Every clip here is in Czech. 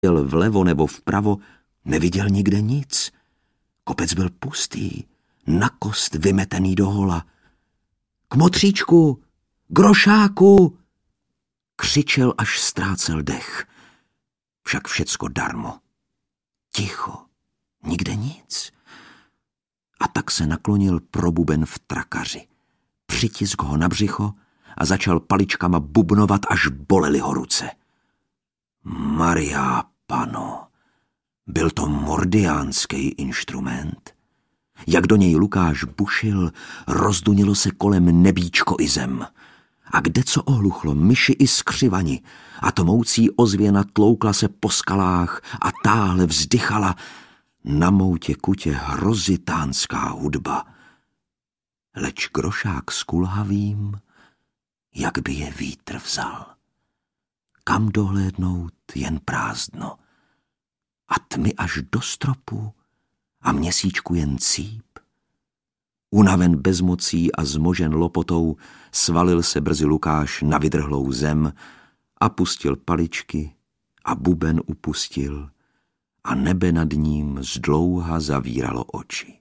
Jel vlevo nebo vpravo, neviděl nikde nic. Kopec byl pustý, na kost vymetený do hola. Kmotříčku, grošáku! Křičel, až ztrácel dech. Však všecko darmo. Ticho, nikde nic. A tak se naklonil pro buben v trakaři. Přitisk ho na břicho a začal paličkama bubnovat, až bolely ho ruce. Maria Pano, byl to mordiánský inštrument. Jak do něj Lukáš bušil, rozdunilo se kolem nebíčko i zem. A kde co ohluchlo, myši i skřivani, a tmoucí ozvěna tloukla se po skalách a táhle vzdychala. Na moutě kutě hrozitánská hudba. Leč grošák s kulhavým, jak by je vítr vzal. Kam dohlédnout, jen prázdno. A tmy až do stropu a měsíčku jen cíp. Unaven bezmocí a zmožen lopotou svalil se brzy Lukáš na vydrhlou zem a pustil paličky a buben upustil a nebe nad ním zdlouha zavíralo oči.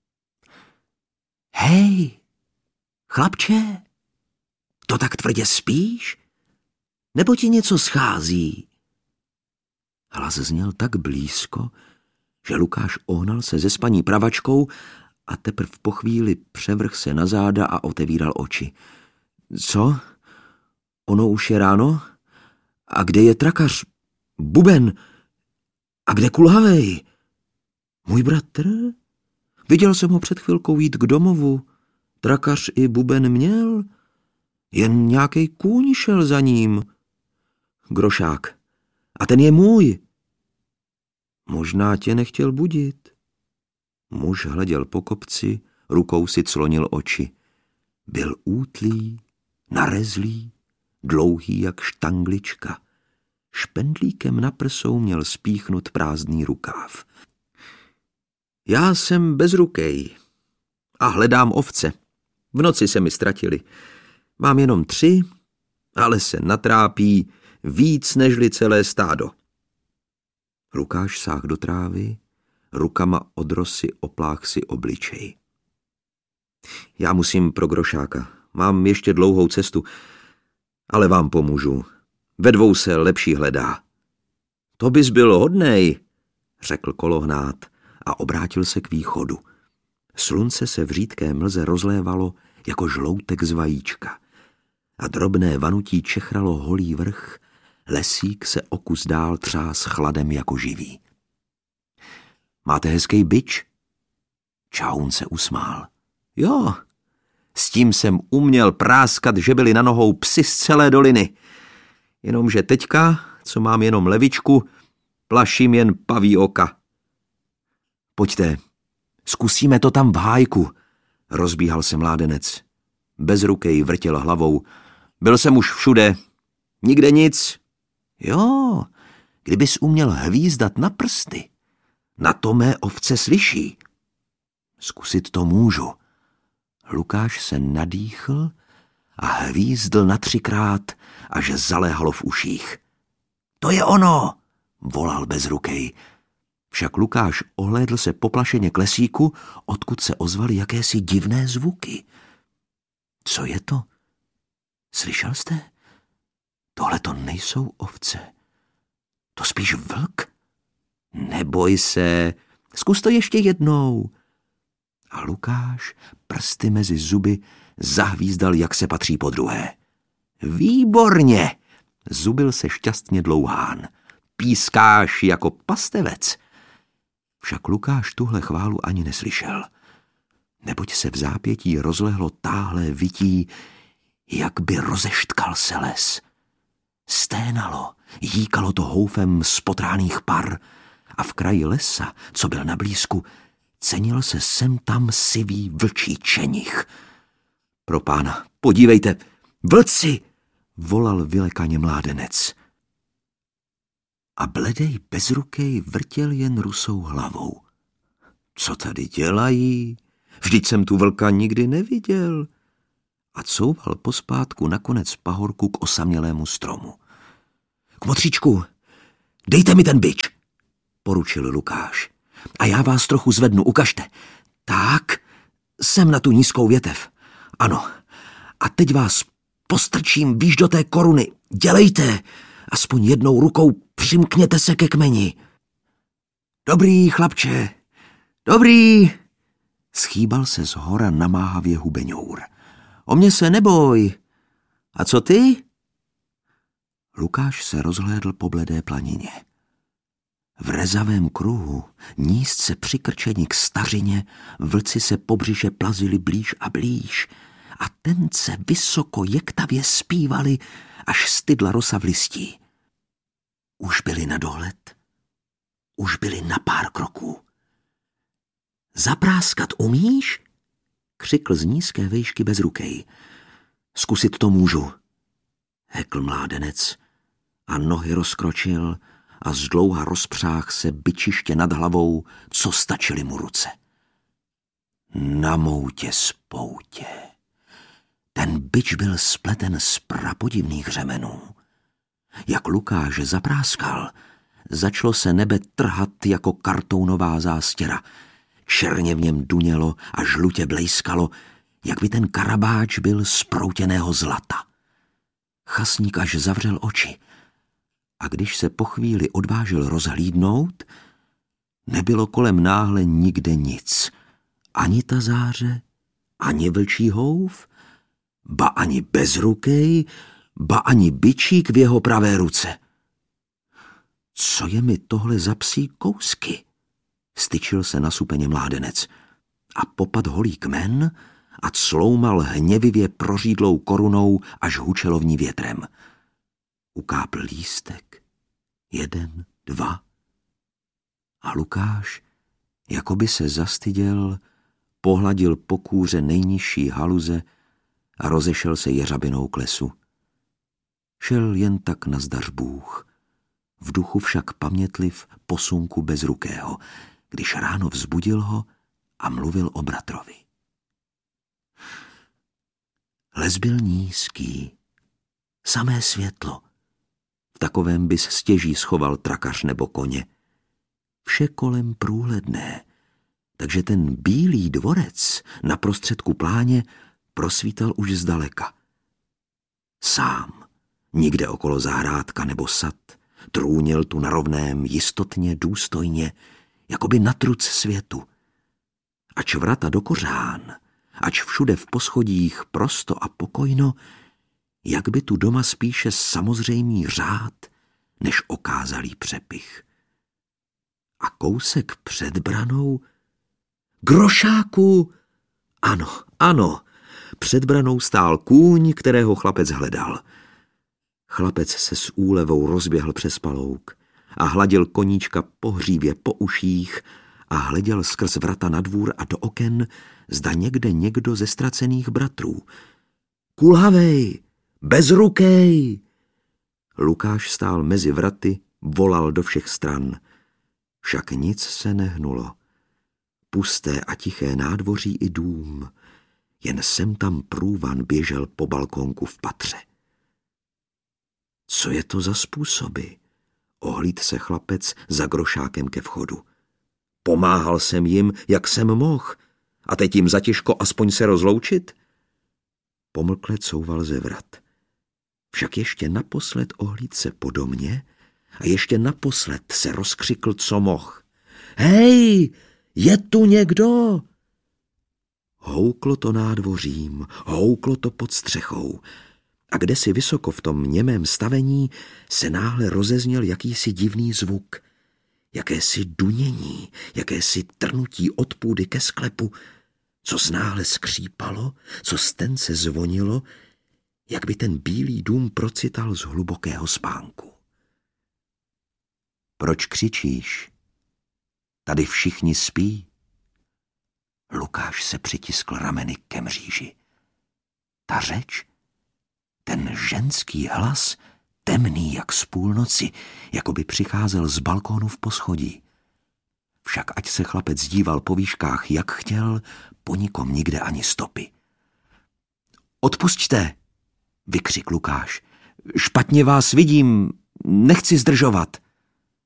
Hej, chlapče, to tak tvrdě spíš? Nebo ti něco schází? Hlas zněl tak blízko, že Lukáš ohnal se ze spaní pravačkou a teprv po chvíli převrhl se na záda a otevíral oči. Co? Ono už je ráno? A kde je trakař? Buben? A kde kulhavej? Můj bratr? Viděl jsem ho před chvilkou jít k domovu. Trakař i buben měl. Jen nějakej kůň šel za ním. Grošák. A ten je můj. Možná tě nechtěl budit. Muž hleděl po kopci, rukou si clonil oči. Byl útlý, narezlý, dlouhý jak štanglička. Špendlíkem na prsou měl spíchnut prázdný rukáv. Já jsem bezrukej a hledám ovce. V noci se mi ztratili. Mám jenom 3, ale se natrápí víc nežli celé stádo. Lukáš sáhl do trávy, rukama od rosy oplách si obličej. Já musím pro grošáka. Mám ještě dlouhou cestu, ale vám pomůžu. Ve 2 se lepší hledá. To bys byl hodnej, řekl kolohnát a obrátil se k východu. Slunce se v řídké mlze rozlévalo jako žloutek z vajíčka a drobné vanutí čechralo holý vrch, lesík se o kus dál třás chladem jako živý. Máte hezký bič? Čaun se usmál. Jo, s tím jsem uměl práskat, že byli na nohou psi z celé doliny. Jenomže teďka, co mám jenom levičku, plaším jen paví oka. Pojďte, zkusíme to tam v hájku, rozbíhal se mládenec. Bezrukej vrtěl hlavou. Byl jsem už všude, nikde nic. Jo, kdybys uměl hvízdat na prsty, na to mé ovce slyší. Zkusit to můžu. Lukáš se nadýchl a hvízdl na 3krát, až zaléhalo v uších. To je ono, volal Bezrukej. Však Lukáš ohlédl se poplašeně k lesíku, odkud se ozvaly jakési divné zvuky. Co je to? Slyšel jste? Tohle to nejsou ovce. To spíš vlk. Neboj se, zkus to ještě jednou. A Lukáš prsty mezi zuby zahvízdal, jak se patří podruhé. Výborně, zubil se šťastně Dlouhán. Pískáš jako pastevec. Však Lukáš tuhle chválu ani neslyšel. Neboť se v zápětí rozlehlo táhlé vytí, jak by rozeštkal se les. Sténalo, jíkalo to houfem z potráných par a v kraji lesa, co byl na blízku, cenil se sem tam sivý vlčí čenich. Pro pána, podívejte, vlci, volal vylekaně mládenec. A bledej Bezrukej vrtěl jen rusou hlavou. Co tady dělají? Vždyť jsem tu vlka nikdy neviděl. A couval pospátku na konec pahorku k osamělému stromu. Kmotříčku, Dejte mi ten bič, poručil Lukáš. A já vás trochu zvednu, ukažte. Tak, sem na tu nízkou větev. Ano, a teď vás postrčím výš do té koruny. Dělejte, aspoň jednou rukou přimkněte se ke kmeni. Dobrý, chlapče, dobrý, schýbal se zhora namáhavě hubeňour. O mě se neboj. A co ty? Lukáš se rozhlédl po bledé planině. V rezavém kruhu, nízce přikrčeni k stařině, vlci se po břiše plazili blíž a blíž a tence vysoko jektavě zpívali, až stydla rosa v listí. Už byli na dohled, už byli na pár kroků. Zapráskat umíš? Křikl z nízké vejšky Bezrukej. Zkusit to můžu, hekl mládenec a nohy rozkročil a zdlouha rozpřáh se bičiště nad hlavou, co stačily mu ruce. Na moutě spoutě. Ten bič byl spleten z prapodivných řemenů. Jak Lukáš zapráskal, začalo se nebe trhat jako kartounová zástěra. Černě v něm dunělo a žlutě blejskalo, jak by ten karabáč byl z proutěného zlata. Chasník až zavřel oči a když se po chvíli odvážil rozhlídnout, nebylo kolem náhle nikde nic. Ani tazáře, ani vlčí houf, ba ani Bezrukej, ba ani bičík v jeho pravé ruce. Co je mi tohle za psí kousky? Styčil se nasupeně mládenec a popad holý kmen a cloumal hněvivě prořídlou korunou až hučelo v ní větrem. Ukápl lístek, 1, 2 a Lukáš, jako by se zastyděl, pohladil po kůře nejnižší haluze a rozešel se jeřabinou k lesu. Šel jen tak nazdař Bůh, v duchu však pamětliv posunku Bezrukého, když ráno vzbudil ho a mluvil o bratrovi. Les byl nízký, samé světlo. V takovém bys stěží schoval trakař nebo koně. Vše kolem průhledné, takže ten bílý dvorec na prostředku pláně prosvítal už zdaleka. Sám, nikde okolo zahrádka nebo sad, trůnil tu na rovném, jistotně, důstojně, jakoby na truc světu. Ač vrata do kořán, ač všude v poschodích prosto a pokojno, jak by tu doma spíše samozřejmý řád, než okázalý přepich. A kousek před branou, Grošáku! Ano, ano, před branou stál kůň, kterého chlapec hledal. Chlapec se s úlevou rozběhl přes palouk a hladil koníčka po hřívě, po uších a hleděl skrz vrata na dvůr a do oken, zda někde někdo ze ztracených bratrů. Kulhavej! Bezrukej! Lukáš stál mezi vraty, volal do všech stran. Však nic se nehnulo. Pusté a tiché nádvoří i dům, jen sem tam průvan běžel po balkónku v patře. Co je to za způsoby? Ohlíd se chlapec za Grošákem ke vchodu. Pomáhal jsem jim, jak jsem mohl, a teď jim zatěžko aspoň se rozloučit? Pomlkle couval ze vrat. Však ještě naposled ohlíd se po domě a ještě naposled se rozkřikl, co mohl. Hej, je tu někdo? Houklo to nádvořím, houklo to pod střechou a kdesi vysoko v tom němém stavení se náhle rozezněl jakýsi divný zvuk, jakési dunění, jakési trnutí od půdy ke sklepu, co náhle skřípalo, co stence zvonilo, jak by ten bílý dům procital z hlubokého spánku. Proč křičíš? Tady všichni spí. Lukáš se přitiskl rameny ke mříži. Ta řeč, ten ženský hlas, temný jak z půlnoci, jako by přicházel z balkónu v poschodí. Však ať se chlapec díval po výškách, jak chtěl, po nikom nikde ani stopy. Odpusťte, vykřikl Lukáš. Špatně vás vidím, nechci zdržovat.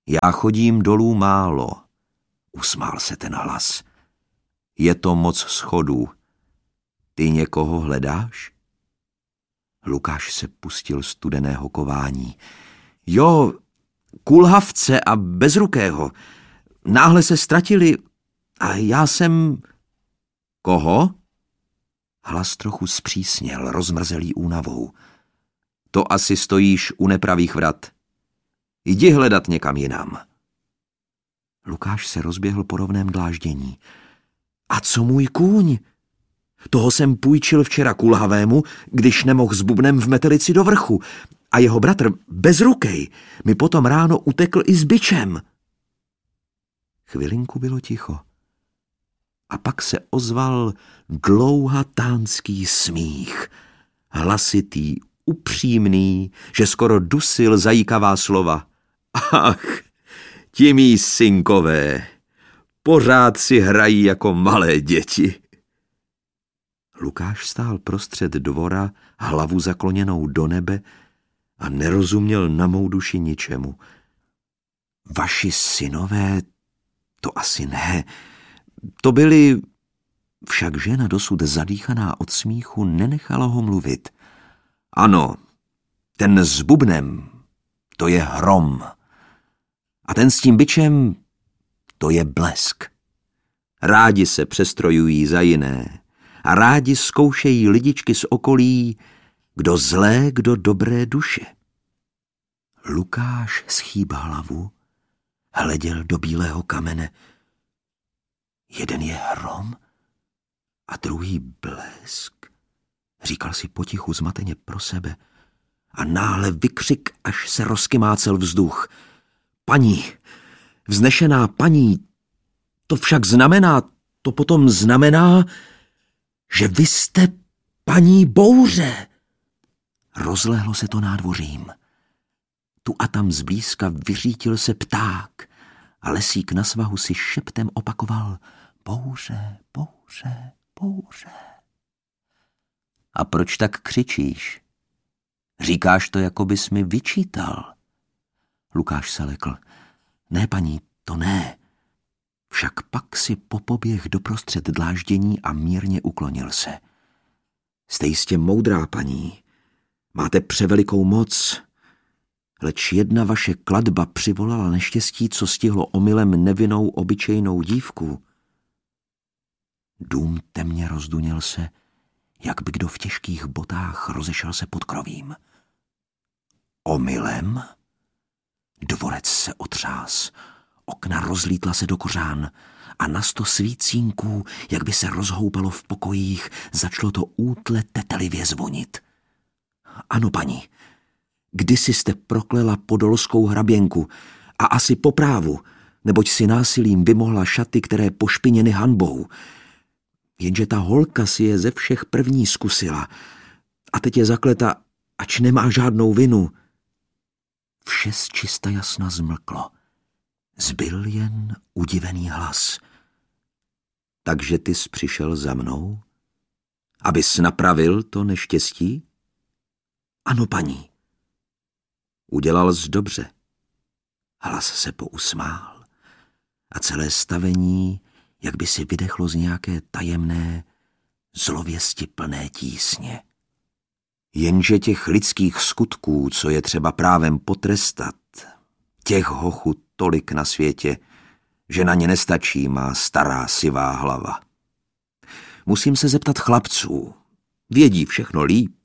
Já chodím dolů málo, usmál se ten hlas. Je to moc schodů. Ty někoho hledáš? Lukáš se pustil studeného kování. Jo, kulhavce a bezrukého. Náhle se ztratili a já jsem... Koho? Hlas trochu zpřísněl, rozmrzelý únavou. To asi stojíš u nepravých vrat. Jdi hledat někam jinam. Lukáš se rozběhl po rovném dláždění. A co můj kůň? Toho jsem půjčil včera kulhavému, když nemohl s bubnem v metelici do vrchu. A jeho bratr, bezrukej, mi potom ráno utekl i s bičem. Chvilinku bylo ticho. A pak se ozval dlouhatánský smích. Hlasitý, upřímný, že skoro dusil zajíkavá slova. Ach, ti mí synkové, pořád si hrají jako malé děti. Lukáš stál prostřed dvora, hlavu zakloněnou do nebe a nerozuměl na mou duši ničemu. Vaši synové, to asi ne. To byli... Však žena dosud zadýchaná od smíchu nenechala ho mluvit. Ano, ten s bubnem, to je Hrom. A ten s tím bičem, to je Blesk. Rádi se přestrojují za jiné a rádi zkoušejí lidičky z okolí, kdo zlé, kdo dobré duše. Lukáš schýb hlavu, hleděl do bílého kamene. Jeden je Hrom a druhý Blesk, říkal si potichu zmateně pro sebe a náhle vykřik, až se rozkymácel vzduch. Paní, vznešená paní, to však znamená, to potom znamená, že vy jste paní Bouře. Rozlehlo se to nádvořím. Tu a tam zblízka vyřítil se pták a lesík na svahu si šeptem opakoval Bouře, bouře, bouře. A proč tak křičíš? Říkáš to, jako bys mi vyčítal. Lukáš se lekl. Ne, paní, to ne. Však pak si popoběh doprostřed dláždění a mírně uklonil se. Jste jistě moudrá, paní. Máte převelikou moc. Leč jedna vaše kladba přivolala neštěstí, co stihlo omylem nevinnou obyčejnou dívku. Dům temně rozduněl se, jak by kdo v těžkých botách rozešel se pod krovím. Omylem? Dvorec se otřás, okna rozlítla se do kořán a na 100 svícínků, jak by se rozhoupalo v pokojích, začalo to útle tetelivě zvonit. Ano, paní, kdysi jste proklela podolskou hraběnku a asi po právu, neboť si násilím vymohla šaty, které pošpiněny hanbou. Jenže ta holka si je ze všech první zkusila a teď je zakleta, ač nemá žádnou vinu. Vše z čista jasna zmlklo. Zbyl jen udivený hlas. Takže ty jsi přišel za mnou? Abys napravil to neštěstí? Ano, paní. Udělal jsi dobře. Hlas se pousmál a celé stavení, jak by si vydechlo z nějaké tajemné, zlověsti plné tísně. Jenže těch lidských skutků, co je třeba právem potrestat, těch hochu tolik na světě, že na ně nestačí má stará sivá hlava. Musím se zeptat chlapců. Vědí všechno líp.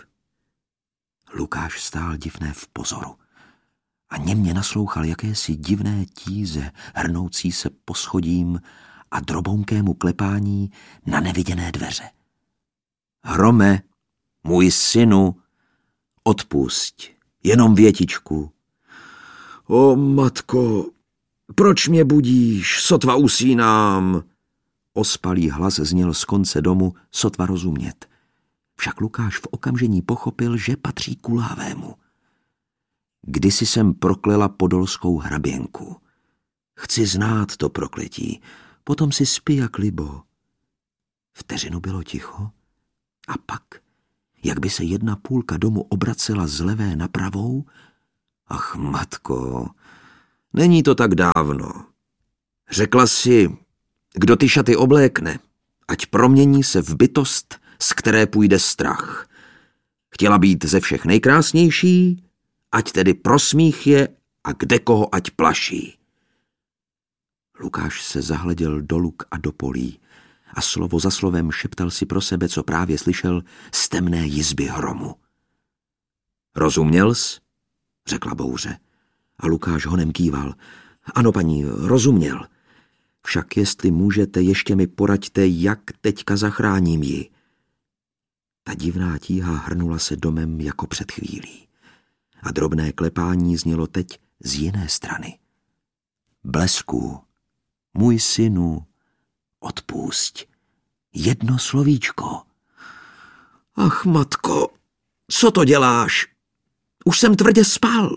Lukáš stál divné v pozoru a němě naslouchal jakési divné tíze, hrnoucí se po schodím a drobounkému klepání na neviděné dveře. Hrome, můj synu, odpusť, jenom větičku. O, matko, proč mě budíš, sotva usínám? Ospalý hlas zněl z konce domu, sotva rozumět. Však Lukáš v okamžení pochopil, že patří kulhavému. Kdysi jsem proklela podolskou hraběnku. Chci znát to prokletí, potom si spí jak libo. Vteřinu bylo ticho a pak, jak by se jedna půlka domu obracela z levé na pravou, ach, matko, Není to tak dávno. Řekla si, kdo ty šaty oblékne, ať promění se v bytost, z které půjde strach. Chtěla být ze všech nejkrásnější, ať tedy prosmích je a kde koho ať plaší. Lukáš se zahleděl do luk a do polí a slovo za slovem šeptal si pro sebe, co právě slyšel z temné jizby hromu. Rozuměl jsi? Řekla bouře. A Lukáš honem kýval. Ano, paní, rozuměl. Však jestli můžete, ještě mi poraďte, jak teďka zachráním ji. Ta divná tíha hrnula se domem jako před chvílí. A drobné klepání znělo teď z jiné strany. Blesku, můj synu, odpusť. Jedno slovíčko. Ach, matko, co to děláš? Už jsem tvrdě spal.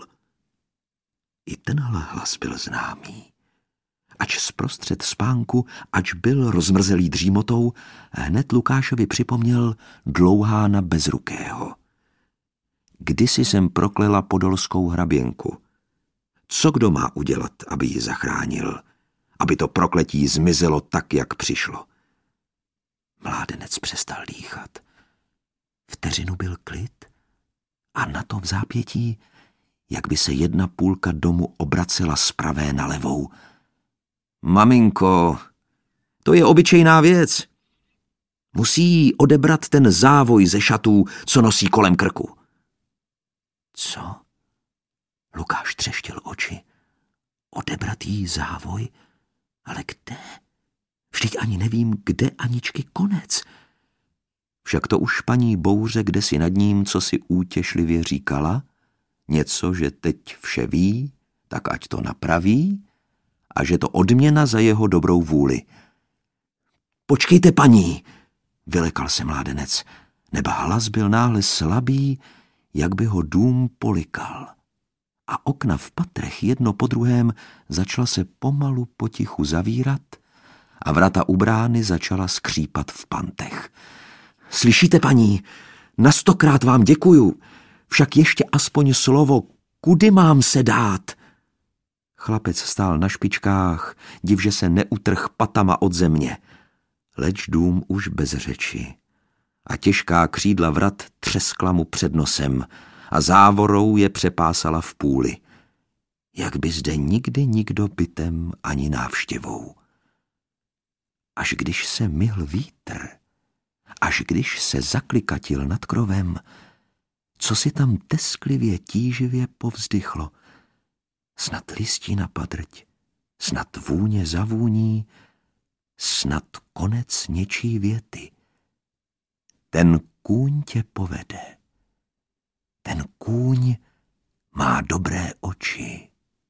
I tenhle hlas byl známý. Ač zprostřed spánku, ač byl rozmrzelý dřímotou, hned Lukášovi připomněl Dlouhána Bezrukého. Kdysi jsem proklela podolskou hraběnku. Co kdo má udělat, aby ji zachránil? Aby to prokletí zmizelo tak, jak přišlo. Mládenec přestal dýchat. Vteřinu byl klid a na to v zápětí, jak by se jedna půlka domu obracela z pravé na levou. Maminko, to je obyčejná věc. Musí jí odebrat ten závoj ze šatů, co nosí kolem krku. Co? Lukáš třeštil oči. Odebrat jí závoj? Ale kde? Vždyť ani nevím, kde Aničky konec. Však to už paní Bouře kdesi nad ním, co si útěšlivě říkala, něco, že teď vše ví, tak ať to napraví, a že to odměna za jeho dobrou vůli. Počkejte, paní, vylekal se mládenec, neba hlas byl náhle slabý, jak by ho dům polikal. A okna v patrech jedno po druhém začala se pomalu potichu zavírat a vrata u brány začala skřípat v pantech. Slyšíte, paní, na 100krát vám děkuju, však ještě aspoň slovo, kudy mám se dát? Chlapec stál na špičkách, div, že se neutrh patama od země. Leč dům už bez řeči. A těžká křídla vrat třeskla mu před nosem a závorou je přepásala v půli. Jak by zde nikdy nikdo bytem ani návštěvou. Až když se myhl vítr, až když se zaklikatil nad krovem, co si tam tesklivě tíživě povzdychlo. Snad listina padrť, snad vůně zavůní, snad konec něčí věty. Ten kůň tě povede. Ten kůň má dobré oči.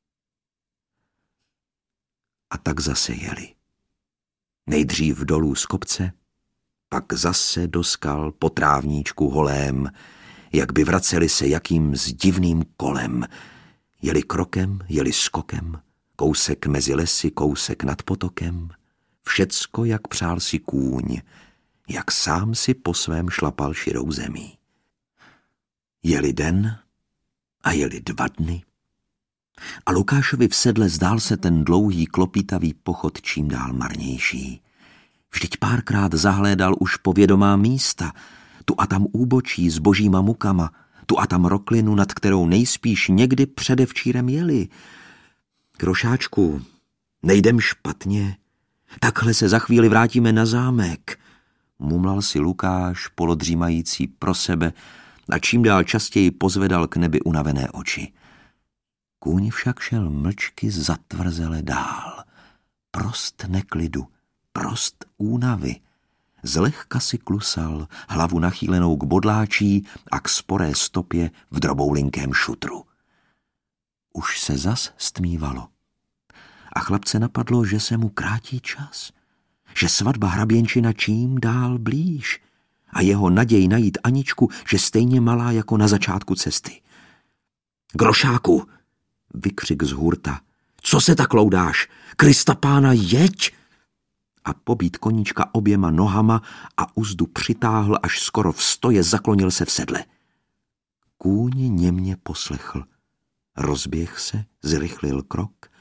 A tak zase jeli. Nejdřív dolů z kopce, pak zase do skal po trávníčku holém, jak by vraceli se jakým divným kolem. Jeli krokem, jeli skokem, kousek mezi lesy, kousek nad potokem. Všecko, jak přál si kůň, jak sám si po svém šlapal širou zemí. Jeli den a jeli 2 dny. A Lukášovi v sedle zdál se ten dlouhý klopítavý pochod čím dál marnější. Vždyť párkrát zahlédal už povědomá místa, tu a tam úbočí s božíma mukama, tu a tam roklinu, nad kterou nejspíš někdy předevčírem jeli. Grošáčku, nejdem špatně, takhle se za chvíli vrátíme na zámek, mumlal si Lukáš, polodřímající pro sebe, a čím dál častěji pozvedal k nebi unavené oči. Kůň však šel mlčky zatvrzele dál, prost neklidu, prost únavy. Zlehka si klusal, hlavu nachýlenou k bodláčí a k sporé stopě v droboulinkém šutru. Už se zas stmívalo. A chlapce napadlo, že se mu krátí čas, že svatba hraběnčina čím dál blíž a jeho naděj najít Aničku, že stejně malá jako na začátku cesty. Grošáku, vykřik z hurta, co se tak loudáš? Krista pána, jeď! A pobít koníčka oběma nohama a uzdu přitáhl, až skoro v stoje zaklonil se v sedle. Kůň němě poslechl. Rozběh se, zrychlil krok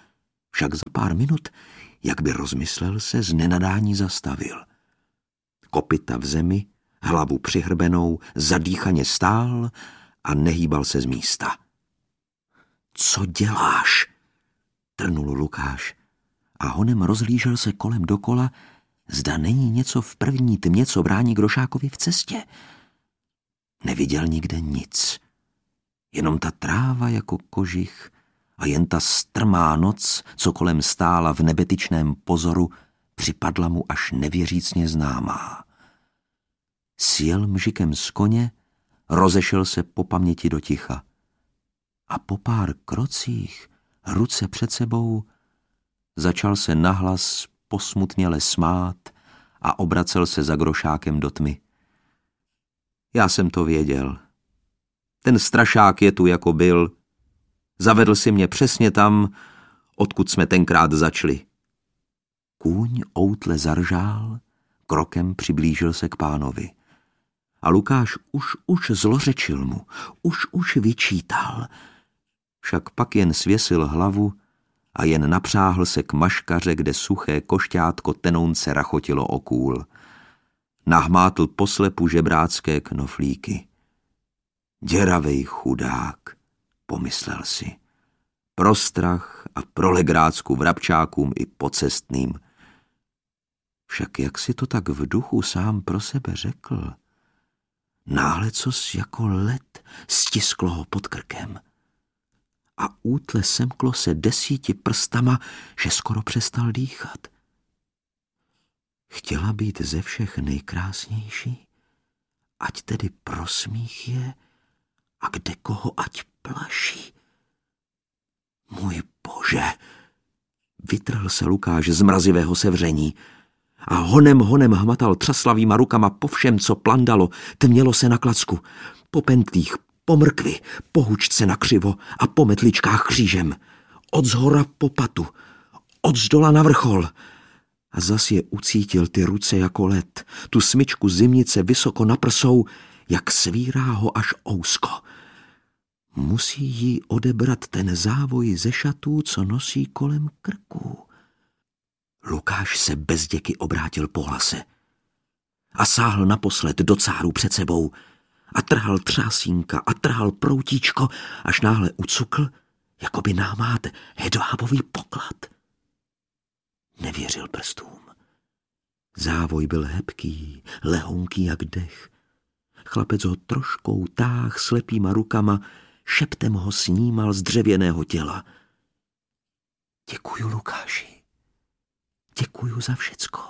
Však za pár minut, jak by rozmyslel, se z nenadání zastavil. Kopyta v zemi, hlavu přihrbenou, zadýchaně stál a nehýbal se z místa. Co děláš? Trnul Lukáš a honem rozhlížel se kolem dokola, zda není něco v první tmě, co brání Grošákovi v cestě. Neviděl nikde nic, jenom ta tráva jako kožich a jen ta strmá noc, co kolem stála v nebetyčném pozoru, připadla mu až nevěřícně známá. Sjel mžikem z koně, rozešel se po paměti do ticha a po pár krocích, ruce před sebou, začal se nahlas posmutněle smát a obracel se za Grošákem do tmy. Já jsem to věděl. Ten strašák je tu, jako byl. Zavedl si mě přesně tam, odkud jsme tenkrát začali. Kůň outle zaržál, krokem přiblížil se k pánovi. A Lukáš už zlořečil mu, už vyčítal. Však pak jen svěsil hlavu a jen napřáhl se k maškaře, kde suché košťátko tenounce rachotilo o kůl. Nahmátl poslepu žebrácké knoflíky. Děravej chudák, pomyslel si. Pro strach a pro legrácku vrabčákům i pocestným. Však jak si to tak v duchu sám pro sebe řekl? Náhle cos jako led stisklo ho pod krkem. A útle semklo se 10 prstama, že skoro přestal dýchat. Chtěla být ze všech nejkrásnější, ať tedy prosmích je a kde koho ať plaší. Můj Bože, vytrhl se Lukáš z mrazivého sevření a honem hmatal třaslavýma rukama po všem, co plandalo, tmělo se na klacku, po pentlích, po mrkvi, po hučce na křivo a po metličkách křížem, od zhora po patu, od zdola na vrchol. A zas je ucítil ty ruce jako led, tu smyčku zimnice vysoko na prsou, jak svírá ho až ousko. Musí jí odebrat ten závoj ze šatů, co nosí kolem krku. Lukáš se bez děky obrátil po hlase a sáhl naposled do cáru před sebou a trhal třásínka a trhal proutíčko, až náhle ucukl, jako by námát hedvábový poklad. Nevěřil prstům. Závoj byl hebký, lehonký jak dech. Chlapec ho troškou táh slepýma rukama, šeptem ho snímal z dřevěného těla. Děkuju, Lukáši. Děkuju za všecko.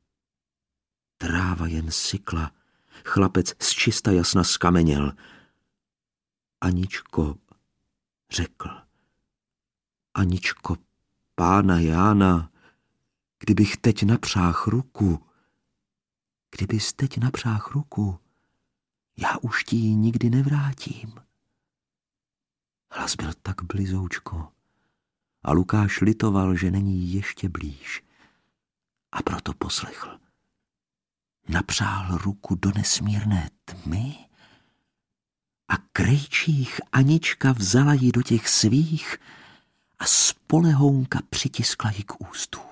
Tráva jen sykla, chlapec z čista jasna skameněl. Aničko, řekl. Aničko, pána Jána, kdybych teď napřáhl ruku, kdybys teď napřáhl ruku, já už ti ji nikdy nevrátím. Hlas byl tak blizoučko a Lukáš litoval, že není ještě blíž. A proto poslechl. Napřáhl ruku do nesmírné tmy a krejčích Anička vzala ji do těch svých a spolehounka přitiskla ji k ústům.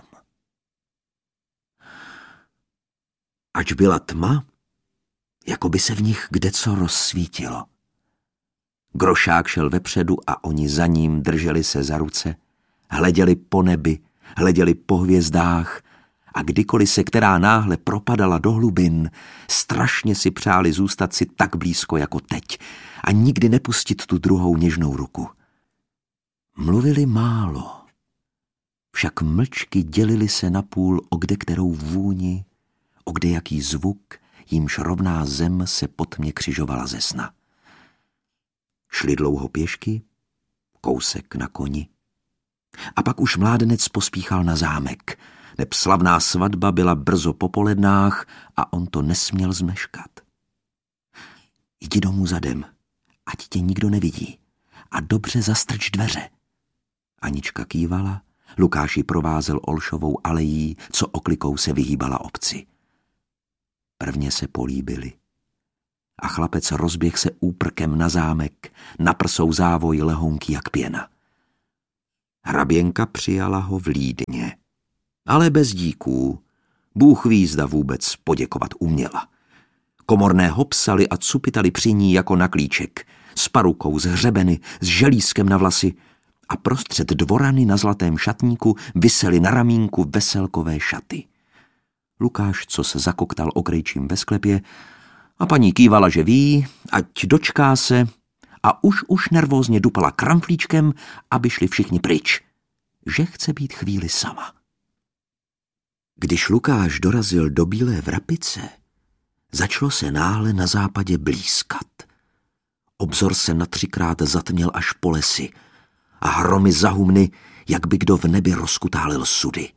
Ač byla tma, jako by se v nich kdeco rozsvítilo. Grošák šel vepředu a oni za ním drželi se za ruce, hleděli po nebi, hleděli po hvězdách a kdykoliv se která náhle propadala do hlubin, strašně si přáli zůstat si tak blízko jako teď a nikdy nepustit tu druhou něžnou ruku. Mluvili málo, však mlčky dělili se napůl o kdekterou vůni, o kdejaký zvuk, jímž rovná zem se pod mě křižovala ze sna. Šli dlouho pěšky, kousek na koni. A pak už mládenec pospíchal na zámek, neb slavná svatba byla brzo po polednách a on to nesměl zmeškat. Jdi domů zadem, ať tě nikdo nevidí, a dobře zastrč dveře. Anička kývala, Lukáš ji provázel Olšovou alejí, co oklikou se vyhýbala obci. Prvně se políbili. A chlapec rozběh se úprkem na zámek, na prsou závoj lehonký jak pěna. Hraběnka přijala ho vlídně, ale bez díků. Bůh ví, zda vůbec poděkovat uměla. Komorného psali a cupitali při ní jako na klíček, s parukou, z hřebeny, s želízkem na vlasy a prostřed dvorany na zlatém šatníku visely na ramínku veselkové šaty. Lukáš, co se zakoktal okrejčím ve sklepě, a paní kývala, že ví, ať dočká se, a už nervózně dupala kramflíčkem, aby šli všichni pryč, že chce být chvíli sama. Když Lukáš dorazil do Bílé Vrapice, začalo se náhle na západě blízkat. Obzor se na 3krát zatměl až po lesy a hromy zahumny, jak by kdo v nebi rozkutálil sudy.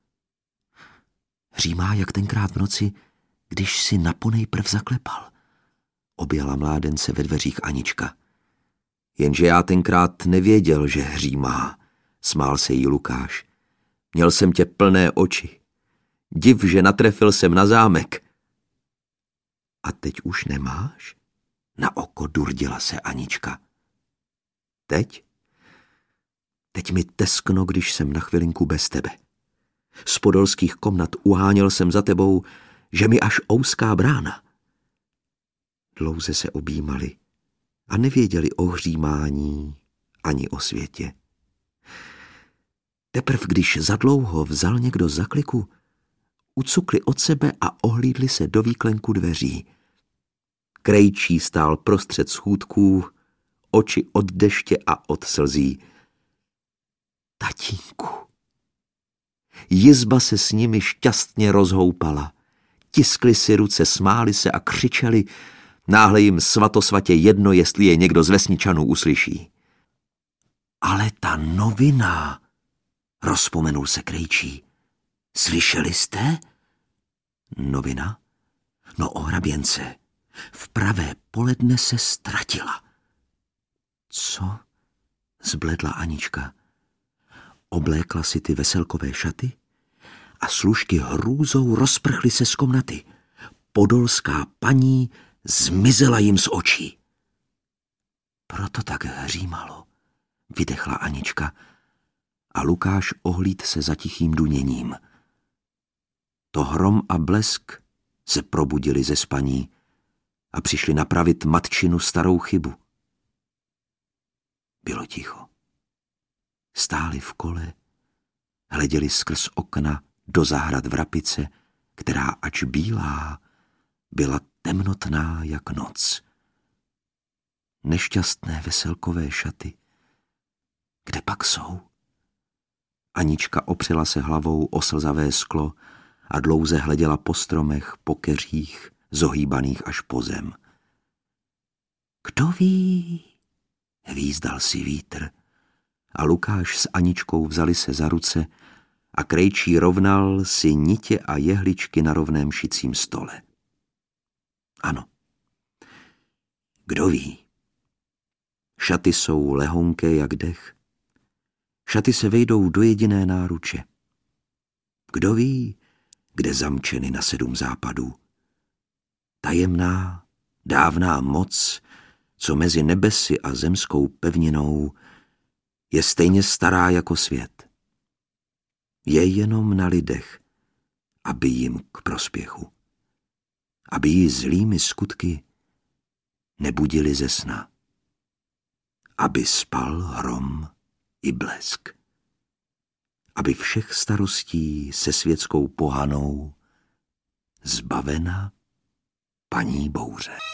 Hřímá jak tenkrát v noci, když si naponejprv zaklepal. Objala mládence ve dveřích Anička. Jenže já tenkrát nevěděl, že hřímá, smál se jí Lukáš. Měl jsem tě plné oči. Div, že natrefil jsem na zámek. A teď už nemáš? Na oko durdila se Anička. Teď? Teď mi teskno, když jsem na chvilinku bez tebe. Z podolských komnat uháněl jsem za tebou, že mi až ouská brána. Dlouze se objímali a nevěděli o hřímání ani o světě. Teprv když zadlouho vzal někdo za kliku, ucukli od sebe a ohlídli se do výklenku dveří. Krejčí stál prostřed schůdků, oči od deště a od slzí. Tatínku. Jizba se s nimi šťastně rozhoupala. Tiskli si ruce, smáli se a křičeli. Náhle jim svatosvatě jedno, jestli je někdo z vesničanů uslyší. Ale ta novina, rozpomenul se Krejčí. Slyšeli jste? Novina? No o hraběnce. V pravé poledne se ztratila. Co? Zbledla Anička. Oblékla si ty veselkové šaty a služky hrůzou rozprchly se z komnaty. Podolská paní zmizela jim z očí. Proto tak hřímalo, vydechla Anička a Lukáš ohlíd se za tichým duněním. To hrom a blesk se probudili ze spaní a přišli napravit matčinu starou chybu. Bylo ticho. Stáli v kole, hleděli skrz okna do zahrad Vrapice, která ač bílá, byla temnotná jak noc. Nešťastné veselkové šaty, kde pak jsou? Anička opřela se hlavou o slzavé sklo a dlouze hleděla po stromech, po keřích, zohýbaných až po zem. Kdo ví? Hvízdal si vítr a Lukáš s Aničkou vzali se za ruce a Krejčí rovnal si nitě a jehličky na rovném šicím stole. Ano. Kdo ví? Šaty jsou lehonké jak dech. Šaty se vejdou do jediné náruče. Kdo ví, kde zamčeny na 7 západů? Tajemná, dávná moc, co mezi nebesy a zemskou pevninou je stejně stará jako svět. Je jenom na lidech, aby jim k prospěchu. Aby ji zlými skutky nebudili ze sna. Aby spal hrom i blesk. Aby všech starostí se světskou pohanou zbavena paní bouře.